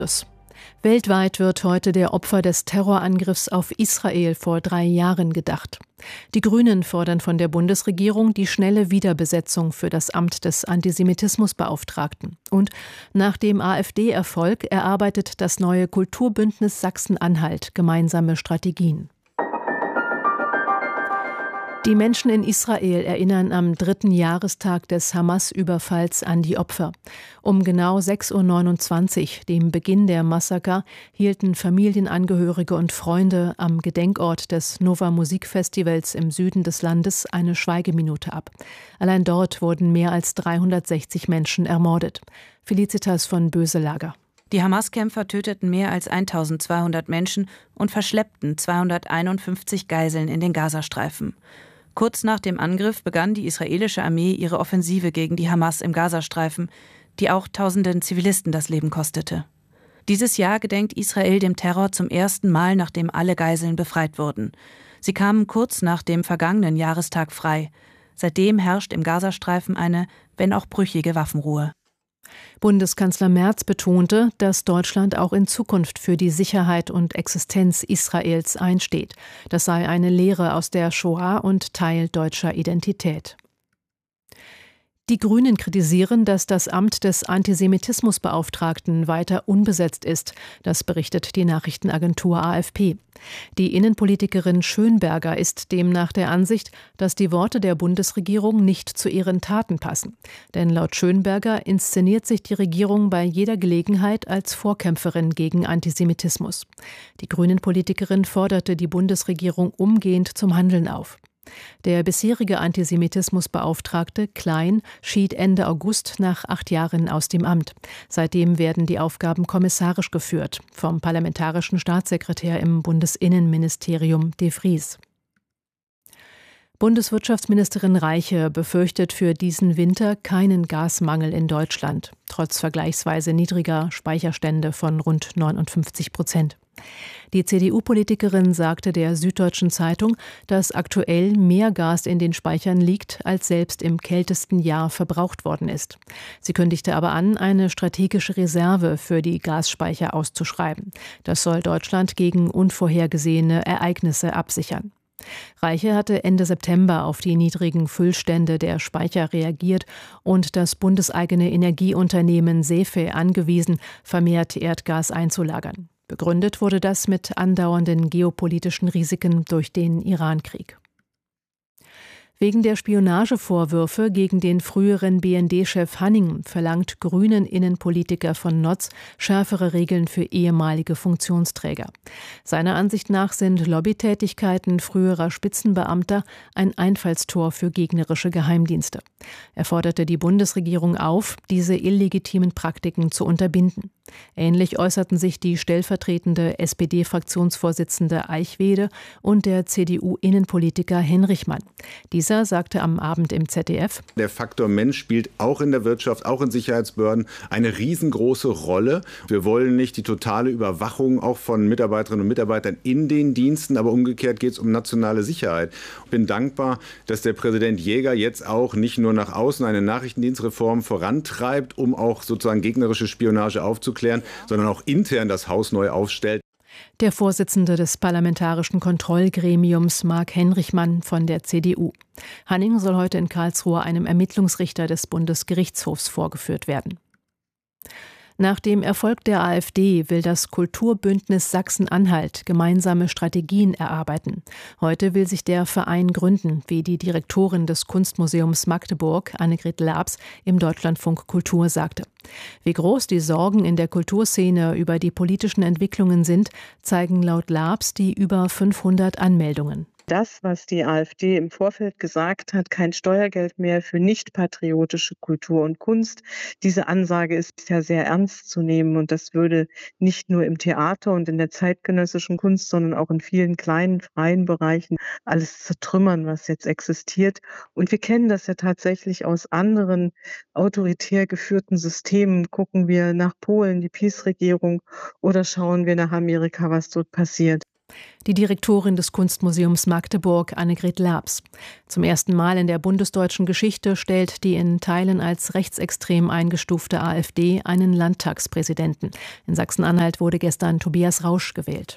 Weltweit wird heute der Opfer des Terrorangriffs auf Israel vor 3 Jahren gedacht. Die Grünen fordern von der Bundesregierung die schnelle Wiederbesetzung für das Amt des Antisemitismusbeauftragten. Und nach dem AfD-Erfolg erarbeitet das neue Kulturbündnis Sachsen-Anhalt gemeinsame Strategien. Die Menschen in Israel erinnern am 3. Jahrestag des Hamas-Überfalls an die Opfer. Um genau 6:29 Uhr, dem Beginn der Massaker, hielten Familienangehörige und Freunde am Gedenkort des Nova Musikfestivals im Süden des Landes eine Schweigeminute ab. Allein dort wurden mehr als 360 Menschen ermordet. Felicitas von Böselager. Die Hamas-Kämpfer töteten mehr als 1200 Menschen und verschleppten 251 Geiseln in den Gazastreifen. Kurz nach dem Angriff begann die israelische Armee ihre Offensive gegen die Hamas im Gazastreifen, die auch tausenden Zivilisten das Leben kostete. Dieses Jahr gedenkt Israel dem Terror zum ersten Mal, nachdem alle Geiseln befreit wurden. Sie kamen kurz nach dem vergangenen Jahrestag frei. Seitdem herrscht im Gazastreifen eine, wenn auch brüchige Waffenruhe. Bundeskanzler Merz betonte, dass Deutschland auch in Zukunft für die Sicherheit und Existenz Israels einsteht. Das sei eine Lehre aus der Shoah und Teil deutscher Identität. Die Grünen kritisieren, dass das Amt des Antisemitismusbeauftragten weiter unbesetzt ist. Das berichtet die Nachrichtenagentur AFP. Die Innenpolitikerin Schönberger ist demnach der Ansicht, dass die Worte der Bundesregierung nicht zu ihren Taten passen. Denn laut Schönberger inszeniert sich die Regierung bei jeder Gelegenheit als Vorkämpferin gegen Antisemitismus. Die Grünen-Politikerin forderte die Bundesregierung umgehend zum Handeln auf. Der bisherige Antisemitismusbeauftragte Klein schied Ende August nach 8 Jahren aus dem Amt. Seitdem werden die Aufgaben kommissarisch geführt, vom parlamentarischen Staatssekretär im Bundesinnenministerium de Vries. Bundeswirtschaftsministerin Reiche befürchtet für diesen Winter keinen Gasmangel in Deutschland, trotz vergleichsweise niedriger Speicherstände von rund 59%. Die CDU-Politikerin sagte der Süddeutschen Zeitung, dass aktuell mehr Gas in den Speichern liegt, als selbst im kältesten Jahr verbraucht worden ist. Sie kündigte aber an, eine strategische Reserve für die Gasspeicher auszuschreiben. Das soll Deutschland gegen unvorhergesehene Ereignisse absichern. Reiche hatte Ende September auf die niedrigen Füllstände der Speicher reagiert und das bundeseigene Energieunternehmen SEFE angewiesen, vermehrt Erdgas einzulagern. Begründet wurde das mit andauernden geopolitischen Risiken durch den Irankrieg. Wegen der Spionagevorwürfe gegen den früheren BND-Chef Hanning verlangt Grünen-Innenpolitiker von Notz schärfere Regeln für ehemalige Funktionsträger. Seiner Ansicht nach sind Lobbytätigkeiten früherer Spitzenbeamter ein Einfallstor für gegnerische Geheimdienste. Er forderte die Bundesregierung auf, diese illegitimen Praktiken zu unterbinden. Ähnlich äußerten sich die stellvertretende SPD-Fraktionsvorsitzende Eichwede und der CDU-Innenpolitiker Henrichmann. Dieser sagte am Abend im ZDF: Der Faktor Mensch spielt auch in der Wirtschaft, auch in Sicherheitsbehörden eine riesengroße Rolle. Wir wollen nicht die totale Überwachung auch von Mitarbeiterinnen und Mitarbeitern in den Diensten, aber umgekehrt geht es um nationale Sicherheit. Ich bin dankbar, dass der Präsident Jäger jetzt auch nicht nur nach außen eine Nachrichtendienstreform vorantreibt, um auch sozusagen gegnerische Spionage aufzuklären, sondern auch intern das Haus neu aufstellt. Der Vorsitzende des Parlamentarischen Kontrollgremiums, Marc Henrichmann von der CDU. Hanning soll heute in Karlsruhe einem Ermittlungsrichter des Bundesgerichtshofs vorgeführt werden. Nach dem Erfolg der AfD will das Kulturbündnis Sachsen-Anhalt gemeinsame Strategien erarbeiten. Heute will sich der Verein gründen, wie die Direktorin des Kunstmuseums Magdeburg, Annegret Labs, im Deutschlandfunk Kultur sagte. Wie groß die Sorgen in der Kulturszene über die politischen Entwicklungen sind, zeigen laut Labs die über 500 Anmeldungen. Das, was die AfD im Vorfeld gesagt hat, kein Steuergeld mehr für nicht-patriotische Kultur und Kunst. Diese Ansage ist ja sehr ernst zu nehmen und das würde nicht nur im Theater und in der zeitgenössischen Kunst, sondern auch in vielen kleinen freien Bereichen alles zertrümmern, was jetzt existiert. Und wir kennen das ja tatsächlich aus anderen autoritär geführten Systemen. Gucken wir nach Polen, die PiS-Regierung, oder schauen wir nach Amerika, was dort passiert. Die Direktorin des Kunstmuseums Magdeburg, Annegret Lerps. Zum ersten Mal in der bundesdeutschen Geschichte stellt die in Teilen als rechtsextrem eingestufte AfD einen Landtagspräsidenten. In Sachsen-Anhalt wurde gestern Tobias Rausch gewählt.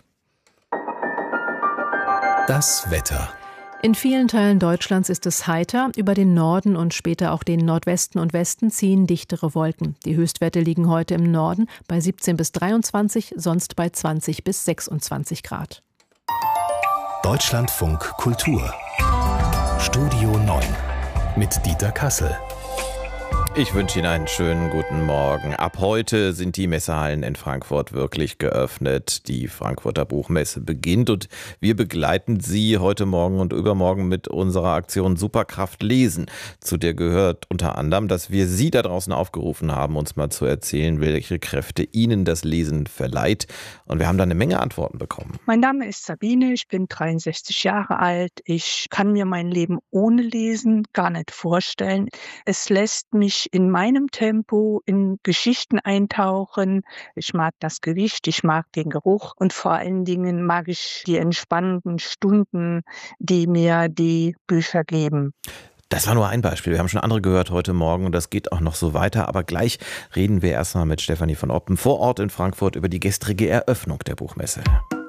Das Wetter. In vielen Teilen Deutschlands ist es heiter. Über den Norden und später auch den Nordwesten und Westen ziehen dichtere Wolken. Die Höchstwerte liegen heute im Norden bei 17 bis 23, sonst bei 20 bis 26 Grad. Deutschlandfunk Kultur. Studio 9 mit Dieter Kassel. Ich wünsche Ihnen einen schönen guten Morgen. Ab heute sind die Messehallen in Frankfurt wirklich geöffnet. Die Frankfurter Buchmesse beginnt und wir begleiten Sie heute Morgen und übermorgen mit unserer Aktion Superkraft lesen. Zu der gehört unter anderem, dass wir Sie da draußen aufgerufen haben, uns mal zu erzählen, welche Kräfte Ihnen das Lesen verleiht. Und wir haben da eine Menge Antworten bekommen. Mein Name ist Sabine, ich bin 63 Jahre alt. Ich kann mir mein Leben ohne Lesen gar nicht vorstellen. Es lässt mich in meinem Tempo in Geschichten eintauchen. Ich mag das Gewicht, ich mag den Geruch und vor allen Dingen mag ich die entspannenden Stunden, die mir die Bücher geben. Das war nur ein Beispiel. Wir haben schon andere gehört heute Morgen und das geht auch noch so weiter. Aber gleich reden wir erstmal mit Stefanie von Oppen vor Ort in Frankfurt über die gestrige Eröffnung der Buchmesse.